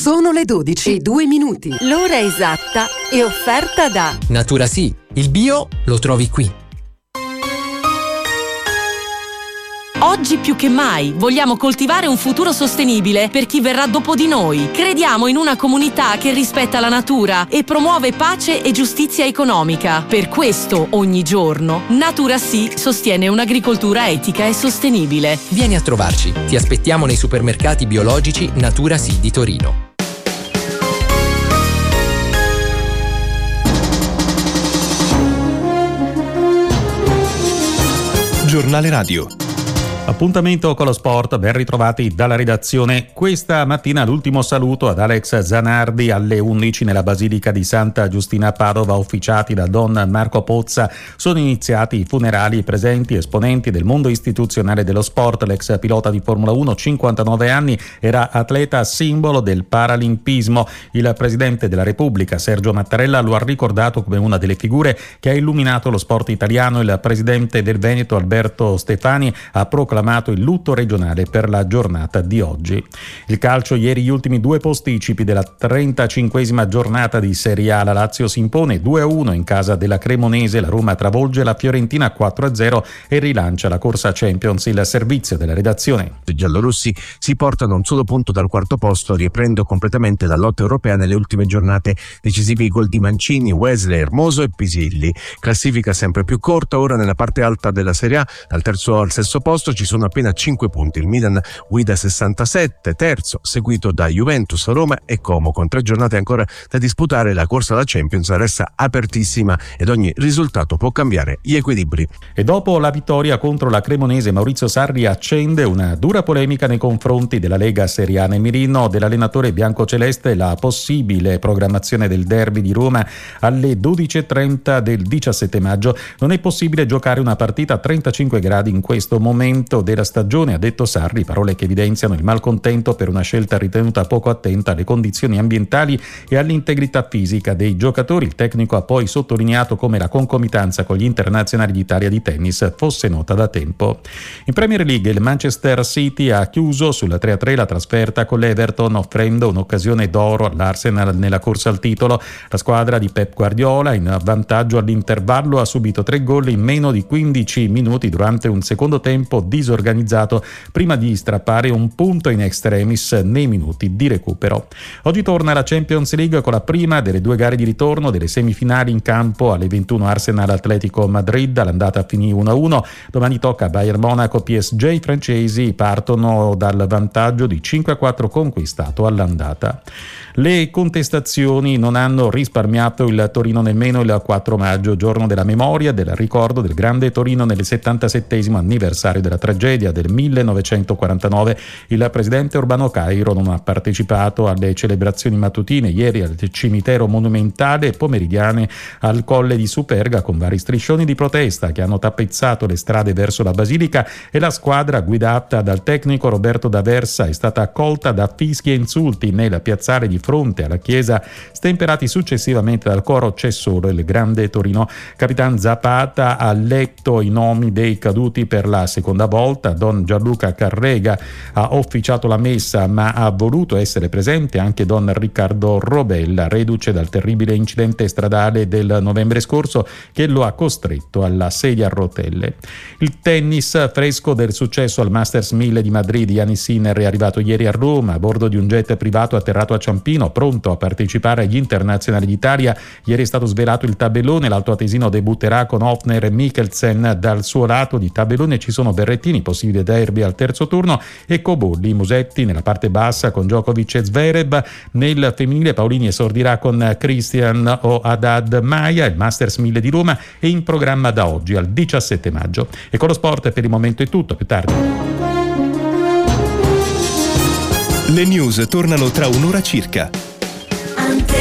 Sono le 12:02. L'ora esatta è offerta da Natura Sì, il bio lo trovi qui. Oggi più che mai vogliamo coltivare un futuro sostenibile per chi verrà dopo di noi. Crediamo in una comunità che rispetta la natura e promuove pace e giustizia economica. Per questo, ogni giorno, Natura Sì sostiene un'agricoltura etica e sostenibile. Vieni a trovarci. Ti aspettiamo nei supermercati biologici Natura Sì di Torino. Giornale Radio. Appuntamento con lo sport, ben ritrovati dalla redazione. Questa mattina l'ultimo saluto ad Alex Zanardi alle 11 nella Basilica di Santa Giustina a Padova, officiati da Don Marco Pozza. Sono iniziati i funerali, presenti esponenti del mondo istituzionale dello sport. L'ex pilota di Formula 1, 59 anni, era atleta simbolo del paralimpismo. Il presidente della Repubblica, Sergio Mattarella, lo ha ricordato come una delle figure che ha illuminato lo sport italiano. Il presidente del Veneto, Alberto Stefani, ha proclamato il lutto regionale per la giornata di oggi. Il calcio, ieri gli ultimi due posticipi della 35esima giornata di Serie A. La Lazio si impone 2-1 in casa della Cremonese, la Roma travolge la Fiorentina 4-0 e rilancia la corsa Champions. Il servizio della redazione. I giallorossi si portano un solo punto dal quarto posto, riprendendo completamente la lotta europea nelle ultime giornate. Decisivi i gol di Mancini, Wesley, Hermoso e Pisilli. Classifica sempre più corta, ora nella parte alta della Serie A, dal terzo al sesto posto ci sono appena 5 punti. Il Milan guida 67, terzo, seguito da Juventus, Roma e Como. Con 3 giornate ancora da disputare, la corsa alla Champions resta apertissima ed ogni risultato può cambiare gli equilibri. E dopo la vittoria contro la Cremonese, Maurizio Sarri accende una dura polemica nei confronti della Lega Serie A. Nel mirino dell'allenatore biancoceleste la possibile programmazione del derby di Roma alle 12:30 del 17 maggio. Non è possibile giocare una partita a 35 gradi in questo momento della stagione, ha detto Sarri, parole che evidenziano il malcontento per una scelta ritenuta poco attenta alle condizioni ambientali e all'integrità fisica dei giocatori. Il tecnico ha poi sottolineato come la concomitanza con gli internazionali d'Italia di tennis fosse nota da tempo. In Premier League il Manchester City ha chiuso sulla 3-3 la trasferta con l'Everton, offrendo un'occasione d'oro all'Arsenal nella corsa al titolo. La squadra di Pep Guardiola, in vantaggio all'intervallo, ha subito 3 gol in meno di 15 minuti durante un secondo tempo disorganizzato, prima di strappare un punto in extremis nei minuti di recupero. Oggi torna la Champions League con la prima delle 2 gare di ritorno delle semifinali. In campo alle 21 Arsenal Atletico Madrid, all'andata finì 1-1. Domani tocca Bayern Monaco PSG. I francesi partono dal vantaggio di 5-4 conquistato all'andata. Le contestazioni non hanno risparmiato il Torino nemmeno il 4 maggio, giorno della memoria, del ricordo del grande Torino nel 77esimo anniversario della tragedia del 1949. Il presidente Urbano Cairo non ha partecipato alle celebrazioni mattutine ieri al cimitero monumentale e pomeridiane al Colle di Superga, con vari striscioni di protesta che hanno tappezzato le strade verso la Basilica, e la squadra guidata dal tecnico Roberto D'Aversa è stata accolta da fischi e insulti nel piazzale di fronte alla chiesa, stemperati successivamente dal coro "C'è solo il grande Torino". Capitan Zapata ha letto i nomi dei caduti per la seconda volta. Don Gianluca Carrega ha officiato la messa, ma ha voluto essere presente anche Don Riccardo Robella, reduce dal terribile incidente stradale del novembre scorso che lo ha costretto alla sedia a rotelle. Il tennis, fresco del successo al Masters 1000 di Madrid, Yannick Sinner è arrivato ieri a Roma a bordo di un jet privato atterrato a Ciampino, pronto a partecipare agli internazionali d'Italia. Ieri è stato svelato il tabellone, l'altoatesino debutterà con Hofner e Mikkelsen. Dal suo lato di tabellone ci sono Berrettini, possibile derby al terzo turno, e Cobolli, Musetti nella parte bassa con Djokovic e Zverev. Nel femminile Paolini esordirà con Christian o Haddad Maia. Il Masters 1000 di Roma è in programma da oggi al 17 maggio. E con lo sport per il momento è tutto, più tardi. Le news tornano tra un'ora circa.